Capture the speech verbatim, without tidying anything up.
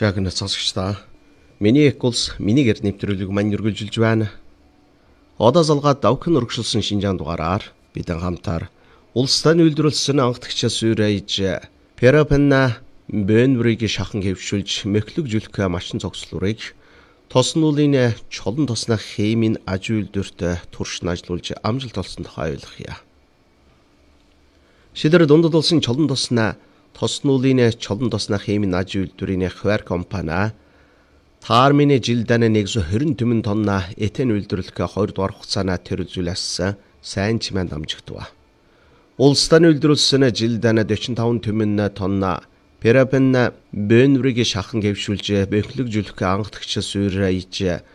За гэнэ сонсогчдаа. Миний эк улс минийгээр нэвтрүүлэг маань үргэлжилж байна. Одоо залгаад давхин өргөжлсөн шинжаан дугаараар бидэн хамтаар улс тань үйлдвэрлэсэн анхдагчаас үрэж Перапенна Бенврийг шахан хэвшүүлж мөхлөг жүлхэ машин цогцлуурыг тоснуулын чолон тоснох хэмийн аж үйлдвэрт туршин ажиллуулж амжилт олсон тухай ойлгоё. Шидэр дундад улсын чолон тосноо тоснуулын чолон тоснох хэмийн аж үйлдвэрийн хвар компани Таармины жилдэн нэгдүгээр хорин түмэн тонна этен үйлдвэрлэх хоёр дугаар хугацаана төрөлжүүлсэн сайн чимээнд амжигдав. Улс тань үйлдвэрлэсэн жилдэн дөрвөн таван түмэн тонна Перапенна Бенврийг шахан гэвшүүлж бөхлөг жүлхэ анхдагчаас үрэж